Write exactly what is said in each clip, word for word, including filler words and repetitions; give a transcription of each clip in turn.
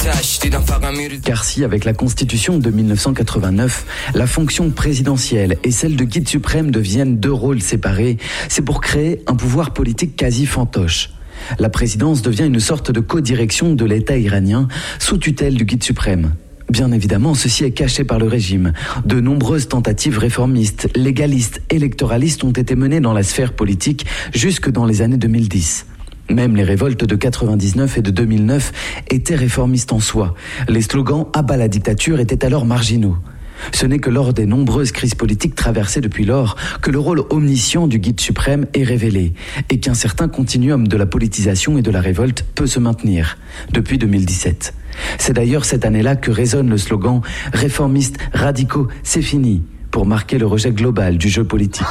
Car si, avec la Constitution de dix-neuf cent quatre-vingt-neuf, la fonction présidentielle et celle de guide suprême deviennent deux rôles séparés, c'est pour créer un pouvoir politique quasi fantoche. La présidence devient une sorte de codirection de l'État iranien sous tutelle du guide suprême. Bien évidemment, ceci est caché par le régime. De nombreuses tentatives réformistes, légalistes, électoralistes ont été menées dans la sphère politique jusque dans les années deux mille dix. Même les révoltes de quatre-vingt-dix-neuf et de deux mille neuf étaient réformistes en soi. Les slogans « Abat la dictature » étaient alors marginaux. Ce n'est que lors des nombreuses crises politiques traversées depuis lors que le rôle omniscient du guide suprême est révélé et qu'un certain continuum de la politisation et de la révolte peut se maintenir depuis deux mille dix-sept. C'est d'ailleurs cette année-là que résonne le slogan « Réformistes, radicaux, c'est fini » pour marquer le rejet global du jeu politique.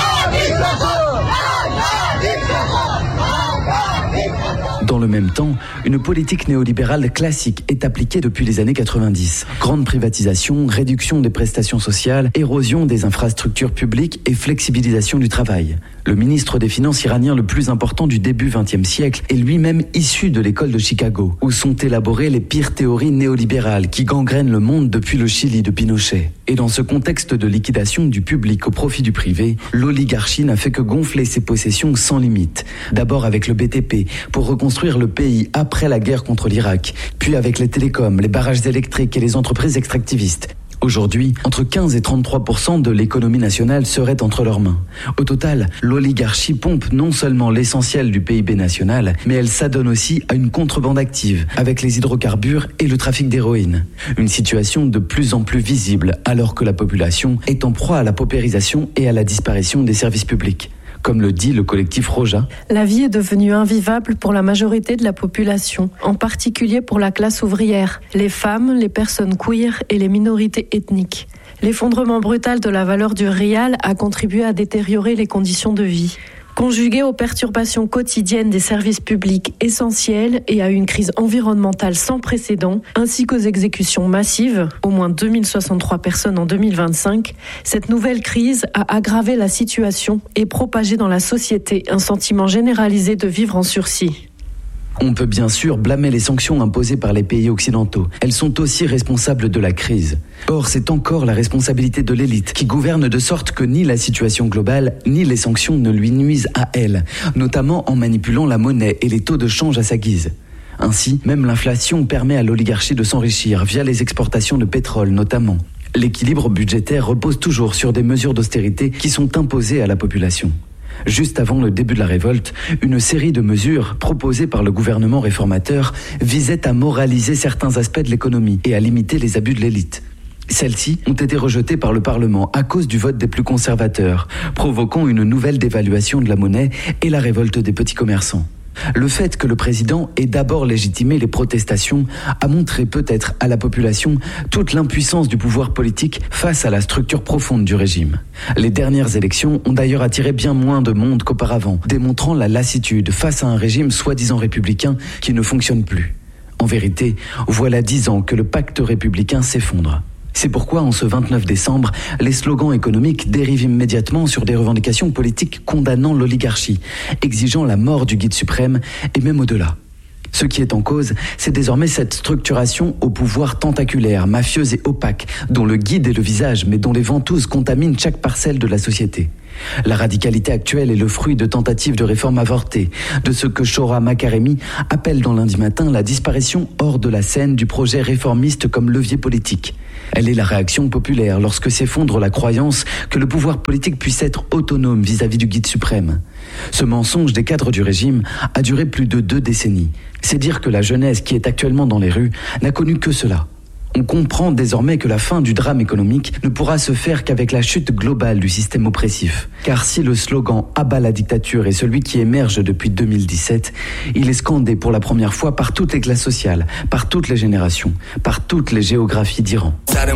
Dans le même temps, une politique néolibérale classique est appliquée depuis les années quatre-vingt-dix. Grande privatisation, réduction des prestations sociales, érosion des infrastructures publiques et flexibilisation du travail. Le ministre des Finances iranien le plus important du début vingtième siècle est lui-même issu de l'école de Chicago, où sont élaborées les pires théories néolibérales qui gangrènent le monde depuis le Chili de Pinochet. Et dans ce contexte de liquidation du public au profit du privé, l'oligarchie n'a fait que gonfler ses possessions sans limite. D'abord avec le B T P, pour reconstruire le pays après la guerre contre l'Irak, puis avec les télécoms, les barrages électriques et les entreprises extractivistes. Aujourd'hui, entre quinze et trente-trois pour cent de l'économie nationale serait entre leurs mains. Au total, l'oligarchie pompe non seulement l'essentiel du P I B national, mais elle s'adonne aussi à une contrebande active, avec les hydrocarbures et le trafic d'héroïne. Une situation de plus en plus visible, alors que la population est en proie à la paupérisation et à la disparition des services publics. Comme le dit le collectif Roja. La vie est devenue invivable pour la majorité de la population, en particulier pour la classe ouvrière, les femmes, les personnes queer et les minorités ethniques. L'effondrement brutal de la valeur du rial a contribué à détériorer les conditions de vie. Conjugué aux perturbations quotidiennes des services publics essentiels et à une crise environnementale sans précédent, ainsi qu'aux exécutions massives, au moins deux mille soixante-trois personnes en deux mille vingt-cinq, cette nouvelle crise a aggravé la situation et propagé dans la société un sentiment généralisé de vivre en sursis. On peut bien sûr blâmer les sanctions imposées par les pays occidentaux. Elles sont aussi responsables de la crise. Or, c'est encore la responsabilité de l'élite qui gouverne de sorte que ni la situation globale, ni les sanctions ne lui nuisent à elle, notamment en manipulant la monnaie et les taux de change à sa guise. Ainsi, même l'inflation permet à l'oligarchie de s'enrichir via les exportations de pétrole notamment. L'équilibre budgétaire repose toujours sur des mesures d'austérité qui sont imposées à la population. Juste avant le début de la révolte, une série de mesures proposées par le gouvernement réformateur visaient à moraliser certains aspects de l'économie et à limiter les abus de l'élite. Celles-ci ont été rejetées par le Parlement à cause du vote des plus conservateurs, provoquant une nouvelle dévaluation de la monnaie et la révolte des petits commerçants. Le fait que le président ait d'abord légitimé les protestations a montré peut-être à la population toute l'impuissance du pouvoir politique face à la structure profonde du régime. Les dernières élections ont d'ailleurs attiré bien moins de monde qu'auparavant, démontrant la lassitude face à un régime soi-disant républicain qui ne fonctionne plus. En vérité, voilà dix ans que le pacte républicain s'effondre. C'est pourquoi, en ce vingt-neuf décembre, les slogans économiques dérivent immédiatement sur des revendications politiques condamnant l'oligarchie, exigeant la mort du guide suprême et même au-delà. Ce qui est en cause, c'est désormais cette structuration au pouvoir tentaculaire, mafieuse et opaque, dont le guide est le visage, mais dont les ventouses contaminent chaque parcelle de la société. La radicalité actuelle est le fruit de tentatives de réforme avortées, de ce que Shoura Makaremi appelle dans Lundi Matin la disparition hors de la scène du projet réformiste comme levier politique. Elle est la réaction populaire lorsque s'effondre la croyance que le pouvoir politique puisse être autonome vis-à-vis du guide suprême. Ce mensonge des cadres du régime a duré plus de deux décennies. C'est dire que la jeunesse qui est actuellement dans les rues n'a connu que cela. On comprend désormais que la fin du drame économique ne pourra se faire qu'avec la chute globale du système oppressif. Car si le slogan « Abat la dictature » est celui qui émerge depuis deux mille dix-sept, il est scandé pour la première fois par toutes les classes sociales, par toutes les générations, par toutes les géographies d'Iran.